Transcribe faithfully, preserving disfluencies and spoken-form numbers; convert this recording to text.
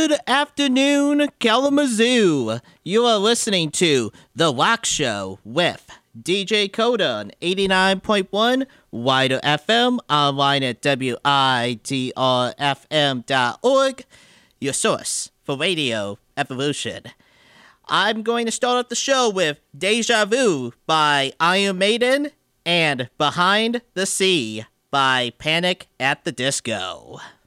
Good afternoon, Kalamazoo. You are listening to The Rock Show with D J Coda on eighty-nine point one Wider F M, online at W I D R F M dot org, your source for radio evolution. I'm going to start off the show with Deja Vu by Iron Maiden and Behind the Sea by Panic at the Disco.